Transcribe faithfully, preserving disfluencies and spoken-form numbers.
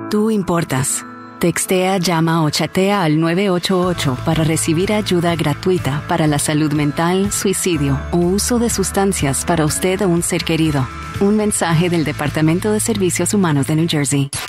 Tú importas. Textea, llama o chatea al nueve ocho ocho para recibir ayuda gratuita para la salud mental, suicidio o uso de sustancias para usted o un ser querido. Un mensaje del Departamento de Servicios Humanos de New Jersey.